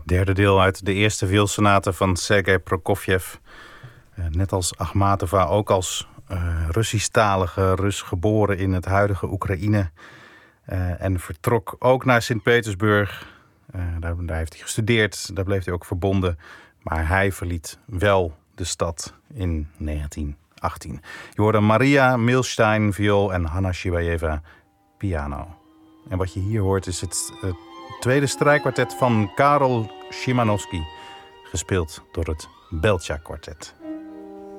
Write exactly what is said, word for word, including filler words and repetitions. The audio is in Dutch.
Derde deel uit de eerste violsonate van Sergei Prokofjev. Uh, net als Akhmatova ook als uh, Russisch-talige Rus geboren in het huidige Oekraïne. Uh, en vertrok ook naar Sint-Petersburg. Uh, daar, daar heeft hij gestudeerd, daar bleef hij ook verbonden. Maar hij verliet wel de stad in negentien achttien. Je hoorde Maria Milstein viool en Hanna Shibayeva piano. En wat je hier hoort is het uh, tweede strijkkwartet van Karol Szymanowski, gespeeld door het Beltja Kwartet.